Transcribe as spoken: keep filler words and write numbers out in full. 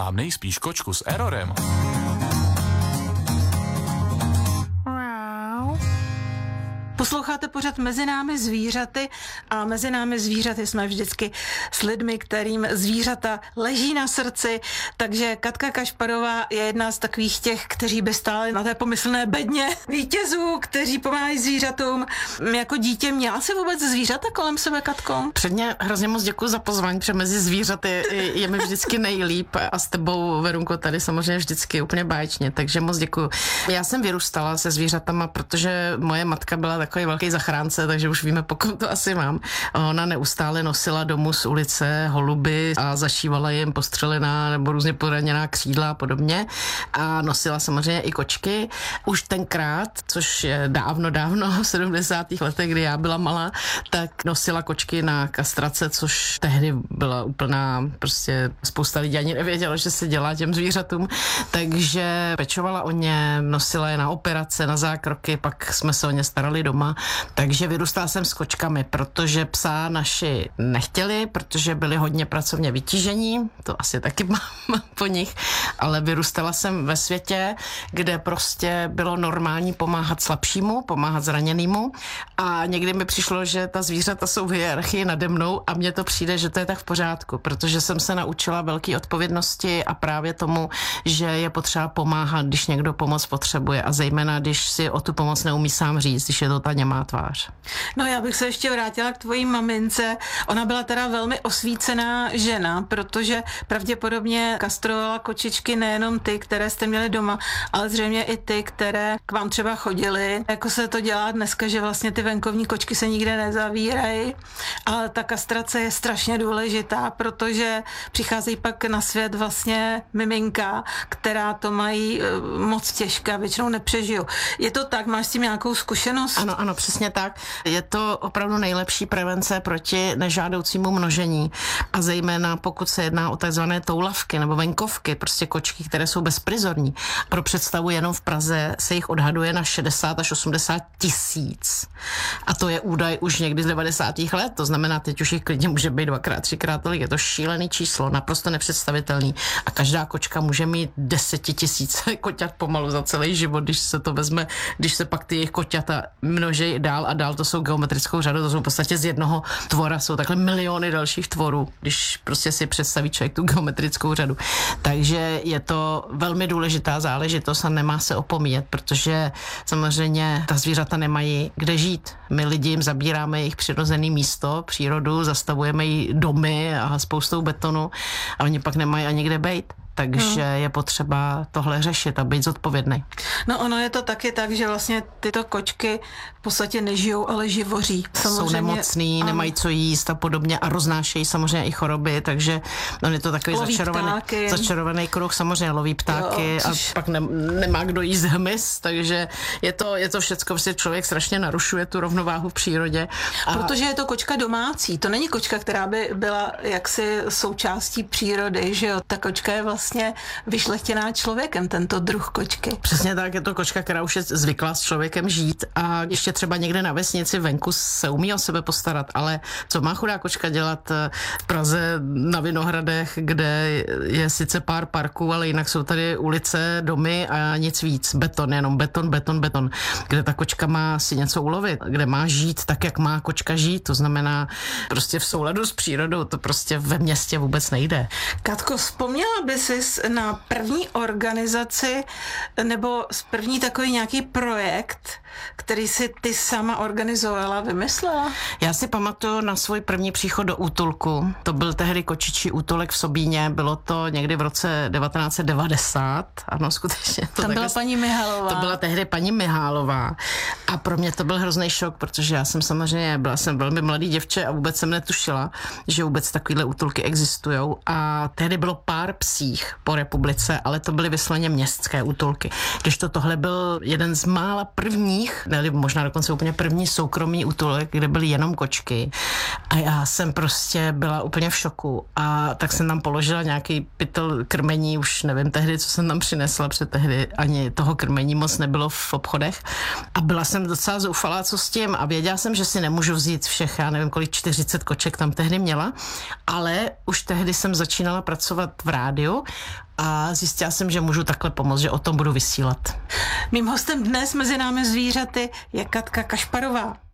mám nejspíš kočku s errorem. Posloucháte pořad Mezi námi zvířaty a mezi námi zvířaty jsme vždycky s lidmi, kterým zvířata leží na srdci, takže Katka Kašparová je jedna z takových těch, kteří by stáli na té pomyslné bedně vítězů, kteří pomáhají zvířatům. Jako dítě měla jsi vůbec zvířata kolem sebe, Katko? Předně hrozně moc děkuji za pozvání, protože mezi zvířaty je mi vždycky nejlíp a s tebou, Verunko, tady samozřejmě vždycky úplně báječně, takže moc děkuji. Já jsem vyrůstala se zvířatama, protože moje matka byla takový velký zachránce, takže už víme, pokud to asi mám. Ona neustále nosila domů z ulice holuby a zašívala jim postřelená nebo různě poraněná křídla a podobně. A nosila samozřejmě i kočky. Už tenkrát, což je dávno, dávno, v sedmdesátých letech, kdy já byla malá, tak nosila kočky na kastrace, což tehdy byla úplná, prostě spousta lidí ani nevěděla, že se dělá těm zvířatům. Takže pečovala o ně, nosila je na operace, na zákroky, pak jsme se o ně starali doma. Takže vyrůstala jsem s kočkami, protože psa naši nechtěli, protože byli hodně pracovně vytížení, to asi taky mám po nich, ale vyrůstala jsem ve světě, kde prostě bylo normální pomáhat slabšímu, pomáhat zraněnému a někdy mi přišlo, že ta zvířata jsou v hierarchii nade mnou a mně to přijde, že to je tak v pořádku, protože jsem se naučila velké odpovědnosti a právě tomu, že je potřeba pomáhat, když někdo pomoc potřebuje a zejména, když si o tu pomoc neumí sám říct, když je to ta němá tvář. No já bych se ještě vrátila k tvojí mamince. Ona byla teda velmi osvícená žena, protože pravděpodobně kastrovala kočičky nejenom ty, které jste měli doma, ale zřejmě i ty, které k vám třeba chodily. Jako se to dělá dneska, že vlastně ty venkovní kočky se nikde nezavírají, ale ta kastrace je strašně důležitá, protože přicházejí pak na svět vlastně miminka, která to mají moc těžká, většinou nepřežijou. Je to tak? Máš s tím nějakou zkušenost? Ano, ano, přesně tak. Je to opravdu nejlepší prevence proti nežádoucímu množení a zejména pokud se jedná o takzvané toulavky nebo venkovky, prostě kočky, které jsou bezprizorní. Pro představu jenom v Praze se jich odhaduje na šedesát až osmdesát tisíc. A to je údaj už někdy z devadesátých let, to znamená, teď už jich klidně může být dvakrát, třikrát tolik. Je to šílený číslo, naprosto nepředstavitelný. A každá kočka může mít desetitisíce koťat pomalu za celý život, když se to vezme, když se pak ty jejich koťata množí dál a dál, to jsou geometrickou řadu, to jsou v podstatě z jednoho tvora, jsou takhle miliony dalších tvorů, když prostě si představí člověk tu geometrickou řadu. Takže je to velmi důležitá záležitost a nemá se opomíjet, protože samozřejmě ta zvířata nemají kde žít. My lidi jim zabíráme jejich přirozené místo, přírodu, zastavujeme jí domy a spoustou betonu a oni pak nemají ani kde bejt. Takže hmm. je potřeba tohle řešit a být zodpovědný. No ono je to taky tak, že vlastně tyto kočky v podstatě nežijou, ale živoří. Samozřejmě, jsou nemocný, ano. Nemají co jíst a podobně a roznášejí samozřejmě i choroby, takže on je to takový začarovaný, začarovaný kruh, samozřejmě loví ptáky jo, což... a pak ne, nemá kdo jíst hmyz, takže je to, je to všecko, vlastně člověk strašně narušuje tu rovnováhu v přírodě. A... Protože je to kočka domácí, to není kočka, která by byla jaksi součástí přírody, že jo, ta kočka je vlastně vlastně vyšlechtěná člověkem, tento druh kočky. Přesně tak, je to kočka, která už je zvyklá s člověkem žít a ještě třeba někde na vesnici venku se umí o sebe postarat, ale co má chudá kočka dělat v Praze na Vinohradech, kde je sice pár parků, ale jinak jsou tady ulice, domy a nic víc. Beton, jenom beton, beton, beton. Kde ta kočka má si něco ulovit, kde má žít tak, jak má kočka žít, to znamená prostě v souladu s přírodou, to prostě ve městě vůbec nejde. Katko, vzpomněla by si na první organizaci nebo první takový nějaký projekt, který si ty sama organizovala, vymyslela? Já si pamatuju na svůj první příchod do útulku. To byl tehdy kočičí útulek v Sobíně, bylo to někdy v roce devatenáct set devadesát. Ano, skutečně. To Tam byla paní Mihálová. To byla tehdy paní Mihálová. A pro mě to byl hrozný šok, protože já jsem samozřejmě, byla jsem velmi mladý děvče a vůbec jsem netušila, že vůbec takovýhle útulky existujou. A tehdy bylo pár psích po republice, ale to byly vysloveně městské útulky. Když to tohle byl jeden z mála prvních, ne, možná dokonce úplně první soukromý útulek, kde byly jenom kočky. A já jsem prostě byla úplně v šoku. A tak jsem tam položila nějaký pytel krmení, už nevím tehdy, co jsem tam přinesla, protože tehdy ani toho krmení moc nebylo v obchodech. A byla jsem docela zoufalá, co s tím. A věděla jsem, že si nemůžu vzít všech, já nevím, kolik čtyřicet koček tam tehdy měla, ale už tehdy jsem začínala pracovat v rádiu a zjistila jsem, že můžu takhle pomoct, že o tom budu vysílat. Mým hostem dnes mezi námi zvířaty je Katka Kašparová.